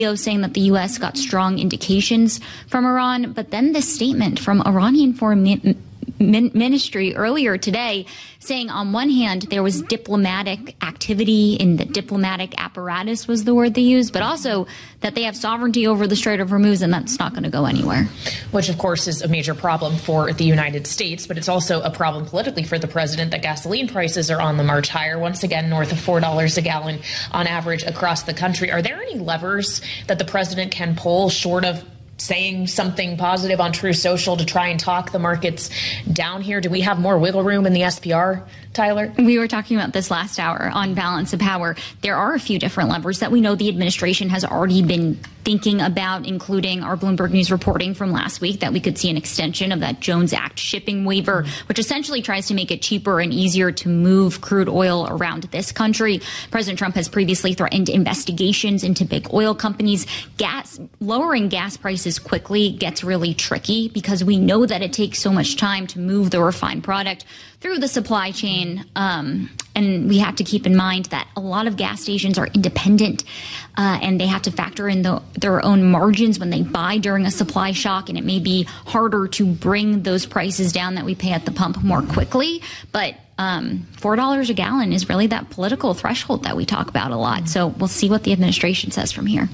saying that the U.S. got strong indications from Iran, but then this statement from Iranian Foreign Ministry earlier today saying on one hand there was diplomatic activity in the diplomatic apparatus was the word they used, but also that they have sovereignty over the Strait of Hormuz and that's not going to go anywhere. Which of course is a major problem for the United States, but it's also a problem politically for the president that gasoline prices are on the march higher, once again north of $4 a gallon on average across the country. Are there any levers that the president can pull short of saying something positive on Truth Social to try and talk the markets down here? Do we have more wiggle room in the SPR, Tyler? We were talking about this last hour on Balance of Power. There are a few different levers that we know the administration has already been thinking about, including our Bloomberg News reporting from last week that we could see an extension of that Jones Act shipping waiver, which essentially tries to make it cheaper and easier to move crude oil around this country. President Trump has previously threatened investigations into big oil companies. Lowering gas prices quickly gets really tricky because we know that it takes so much time to move the refined product through the supply chain. And we have to keep in mind that a lot of gas stations are independent and they have to factor in their own margins when they buy during a supply shock. And it may be harder to bring those prices down that we pay at the pump more quickly. But $4 a gallon is really that political threshold that we talk about a lot. So we'll see what the administration says from here.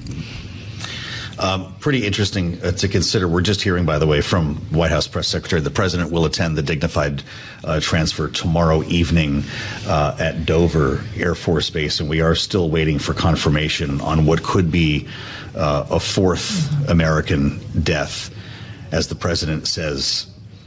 Pretty interesting to consider. We're just hearing, by the way, from White House Press Secretary, the president will attend the dignified transfer tomorrow evening at Dover Air Force Base, and we are still waiting for confirmation on what could be a fourth American death. As the president says,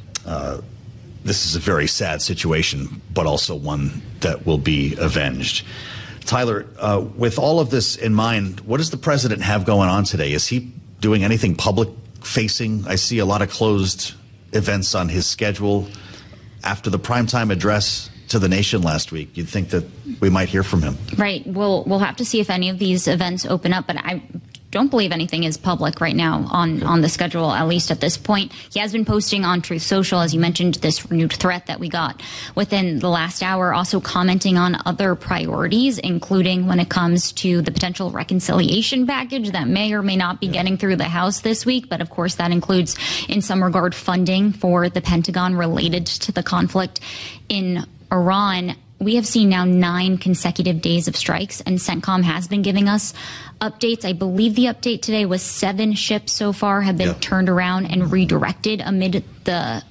this is a very sad situation, but also one that will be avenged. Tyler, with all of this in mind, what does the president have going on today? Is he doing anything public facing? I see a lot of closed events on his schedule. After the primetime address to the nation last week, you'd think that we might hear from him. Right. We'll have to see if any of these events open up, but I don't believe anything is public right now on the schedule, at least at this point. He has been posting on Truth Social, as you mentioned, this renewed threat that we got within the last hour, also commenting on other priorities, including when it comes to the potential reconciliation package that may or may not be getting through the House this week. But of course, that includes in some regard funding for the Pentagon related to the conflict in Iran. We have seen now 9 consecutive days of strikes, and CENTCOM has been giving us updates. I believe the update today was 7 ships so far have been turned around and redirected amid the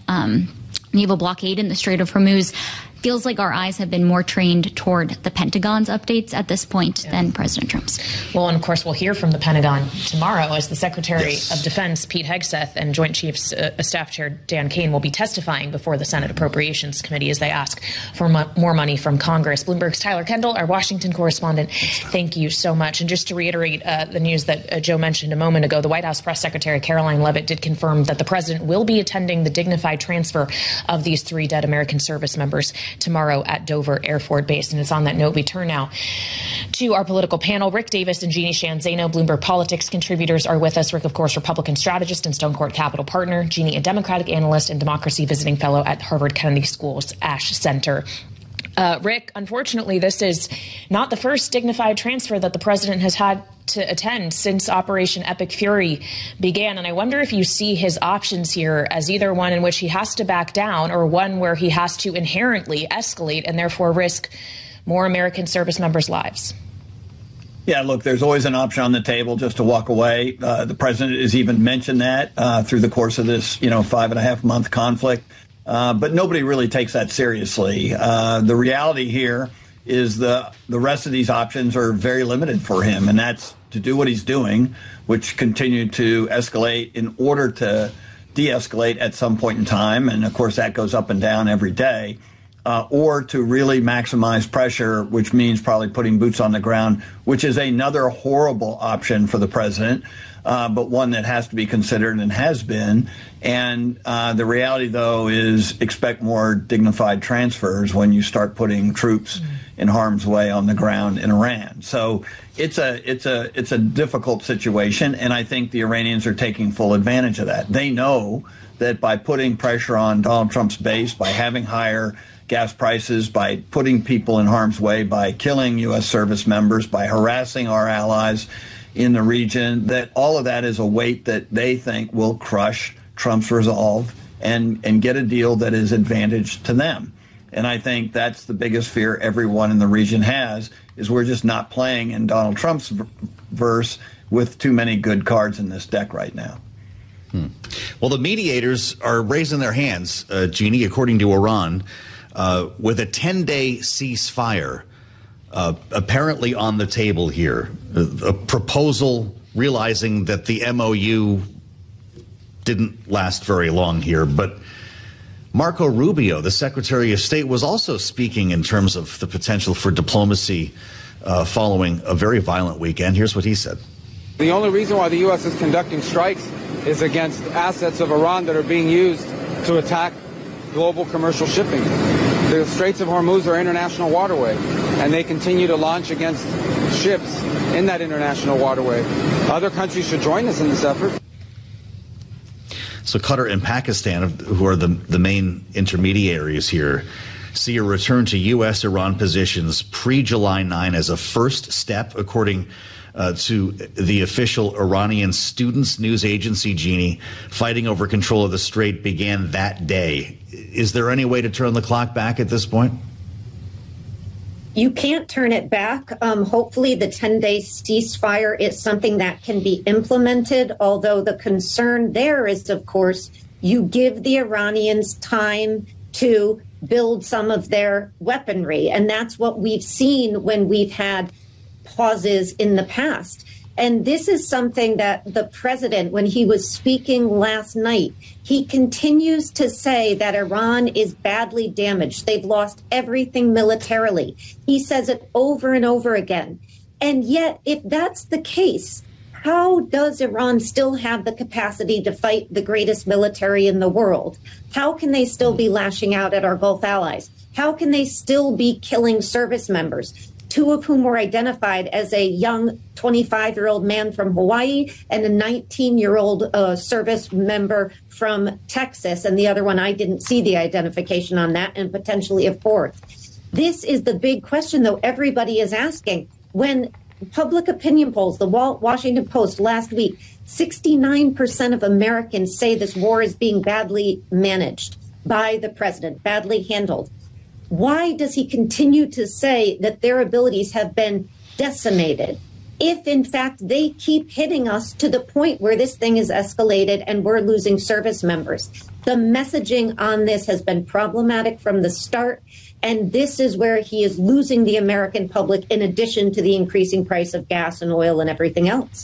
naval blockade in the Strait of Hormuz. Feels like our eyes have been more trained toward the Pentagon's updates at this point than President Trump's. Well, and of course, we'll hear from the Pentagon tomorrow as the Secretary of Defense, Pete Hegseth, and Joint Chiefs Staff Chair Dan Kane will be testifying before the Senate Appropriations Committee as they ask for more money from Congress. Bloomberg's Tyler Kendall, our Washington correspondent, thank you so much. And just to reiterate the news that Joe mentioned a moment ago, the White House Press Secretary Caroline Leavitt did confirm that the president will be attending the dignified transfer of these 3 dead American service members tomorrow at Dover Air Force Base. And it's on that note we turn now to our political panel. Rick Davis and Jeannie Sheehan Zaino, Bloomberg Politics contributors, are with us. Rick, of course, Republican strategist and Stone Court Capital partner. Jeannie, a Democratic analyst and democracy visiting fellow at Harvard Kennedy School's Ash Center. Rick, unfortunately, this is not the first dignified transfer that the president has had to attend since Operation Epic Fury began. And I wonder if you see his options here as either one in which he has to back down or one where he has to inherently escalate and therefore risk more American service members' lives. Yeah, look, there's always an option on the table just to walk away. The president has even mentioned that through the course of this, 5.5-month conflict. But nobody really takes that seriously. The reality here is the rest of these options are very limited for him, and that's to do what he's doing, which continue to escalate in order to de-escalate at some point in time. And of course, that goes up and down every day. Or to really maximize pressure, which means probably putting boots on the ground, which is another horrible option for the president, but one that has to be considered and has been. And the reality, though, is expect more dignified transfers when you start putting troops in harm's way on the ground in Iran. So it's a difficult situation, and I think the Iranians are taking full advantage of that. They know that by putting pressure on Donald Trump's base, by having higher gas prices, by putting people in harm's way, by killing U.S. service members, by harassing our allies in the region, that all of that is a weight that they think will crush Trump's resolve and get a deal that is advantage to them. And I think that's the biggest fear everyone in the region has, is we're just not playing in Donald Trump's verse with too many good cards in this deck right now. Well, the mediators are raising their hands, Jeannie, according to Iran, with a 10-day ceasefire apparently on the table here. A proposal, realizing that the MOU didn't last very long here, but Marco Rubio, the Secretary of State, was also speaking in terms of the potential for diplomacy following a very violent weekend. Here's what he said. The only reason why the U.S. is conducting strikes is against assets of Iran that are being used to attack global commercial shipping. The Straits of Hormuz are international waterway, and they continue to launch against ships in that international waterway. Other countries should join us in this effort. So Qatar and Pakistan, who are the main intermediaries here, see a return to U.S.-Iran positions pre-July 9 as a first step, according to the official Iranian Students News Agency, Jeannie. Fighting over control of the strait began that day. Is there any way to turn the clock back at this point? You can't turn it back. Hopefully the 10-day ceasefire is something that can be implemented, although the concern there is, of course, you give the Iranians time to build some of their weaponry. And that's what we've seen when we've had pauses in the past. And this is something that the president, when he was speaking last night, he continues to say that Iran is badly damaged. They've lost everything militarily. He says it over and over again. And yet, if that's the case, how does Iran still have the capacity to fight the greatest military in the world? How can they still be lashing out at our Gulf allies? How can they still be killing service members, two of whom were identified as a young 25-year-old man from Hawaii and a 19-year-old service member from Texas, and the other one, I didn't see the identification on that, and potentially a fourth. This is the big question, though, everybody is asking. When public opinion polls, the Washington Post last week, 69% of Americans say this war is being badly managed by the president, badly handled. Why does he continue to say that their abilities have been decimated if, in fact, they keep hitting us to the point where this thing is escalated and we're losing service members? The messaging on this has been problematic from the start, and this is where he is losing the American public, in addition to the increasing price of gas and oil and everything else.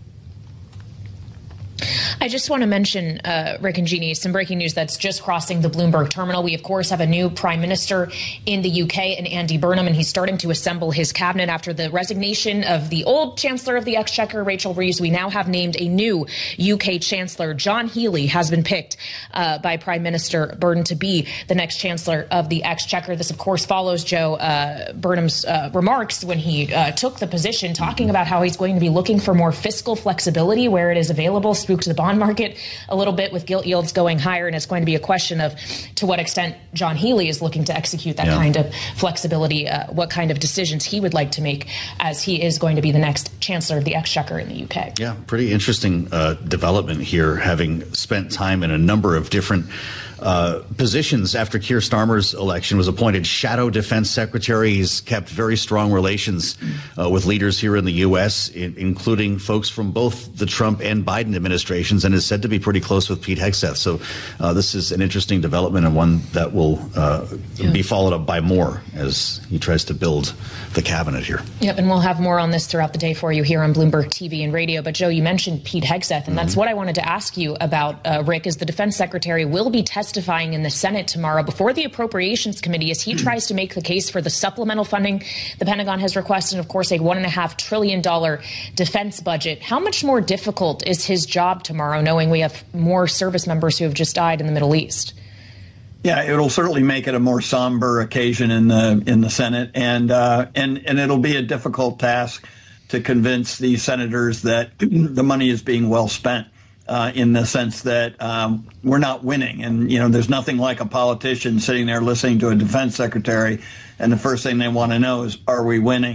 I just want to mention, Rick and Jeannie, some breaking news that's just crossing the Bloomberg terminal. We, of course, have a new prime minister in the UK, and Andy Burnham, and he's starting to assemble his cabinet after the resignation of the old Chancellor of the Exchequer, Rachel Reeves. We now have named a new UK Chancellor. John Healey has been picked by Prime Minister Burnham to be the next Chancellor of the Exchequer. This, of course, follows Joe Burnham's remarks when he took the position, talking about how he's going to be looking for more fiscal flexibility where it is available. Spooked the bond market a little bit with gilt yields going higher, and it's going to be a question of to what extent John Healey is looking to execute that kind of flexibility, what kind of decisions he would like to make as he is going to be the next Chancellor of the Exchequer in the UK. Yeah, pretty interesting development here, having spent time in a number of different positions after Keir Starmer's election, was appointed Shadow Defense Secretary. He's kept very strong relations with leaders here in the U.S., including folks from both the Trump and Biden administrations, and is said to be pretty close with Pete Hegseth. So this is an interesting development, and one that will be followed up by more as he tries to build the cabinet here. Yep, and we'll have more on this throughout the day for you here on Bloomberg TV and radio. But, Joe, you mentioned Pete Hegseth, and that's what I wanted to ask you about, Rick, is the defense secretary will be testifying in the Senate tomorrow before the Appropriations Committee as he tries to make the case for the supplemental funding the Pentagon has requested, of course, a $1.5 trillion defense budget. How much more difficult is his job tomorrow, knowing we have more service members who have just died in the Middle East? Yeah, it'll certainly make it a more somber occasion in the Senate, and it'll be a difficult task to convince the senators that the money is being well spent. In the sense that we're not winning. And, you know, there's nothing like a politician sitting there listening to a defense secretary, and the first thing they want to know is, are we winning?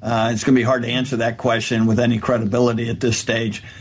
It's going to be hard to answer that question with any credibility at this stage.